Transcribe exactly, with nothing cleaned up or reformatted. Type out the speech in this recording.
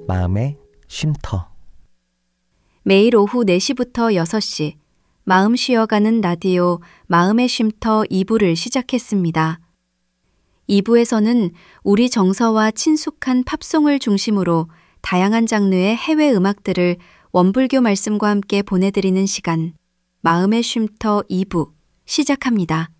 마음의 쉼터. 매일 오후 네 시부터 여섯 시 마음 쉬어가는 라디오 마음의 쉼터 이 부를 시작했습니다. 이 부에서는 우리 정서와 친숙한 팝송을 중심으로 다양한 장르의 해외 음악들을 원불교 말씀과 함께 보내드리는 시간 마음의 쉼터 이 부 시작합니다.